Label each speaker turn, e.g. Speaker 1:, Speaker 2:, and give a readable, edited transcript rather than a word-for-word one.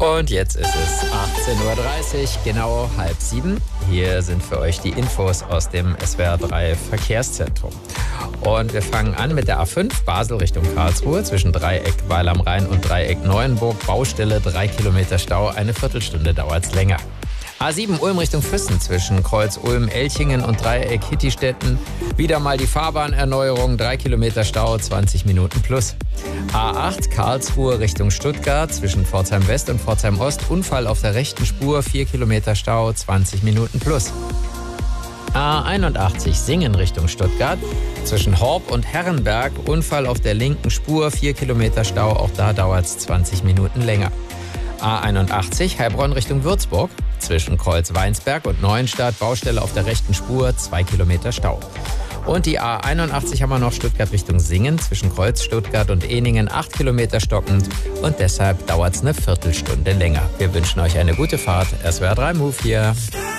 Speaker 1: Und jetzt ist es 18:30 Uhr, genau 6:30. Hier sind für euch die Infos aus dem SWR 3 Verkehrszentrum. Und wir fangen an mit der A5 Basel Richtung Karlsruhe zwischen Dreieck Weil am Rhein und Dreieck Neuenburg. Baustelle, 3 Kilometer Stau, eine Viertelstunde dauert es länger. A7 Ulm Richtung Füssen zwischen Kreuz Ulm, Elchingen und Dreieck Hittistetten. Wieder mal die Fahrbahnerneuerung, 3 Kilometer Stau, 20 Minuten plus. A8 Karlsruhe Richtung Stuttgart zwischen Pforzheim West und Pforzheim Ost. Unfall auf der rechten Spur, 4 Kilometer Stau, 20 Minuten plus. A81 Singen Richtung Stuttgart zwischen Horb und Herrenberg. Unfall auf der linken Spur, 4 Kilometer Stau, auch da dauert es 20 Minuten länger. A81 Heilbronn Richtung Würzburg zwischen Kreuz Weinsberg und Neuenstadt. Baustelle auf der rechten Spur, 2 Kilometer Stau. Und die A81 haben wir noch Stuttgart Richtung Singen zwischen Kreuz Stuttgart und Ehningen, 8 Kilometer stockend und deshalb dauert es eine Viertelstunde länger. Wir wünschen euch eine gute Fahrt. SWR 3 Move hier.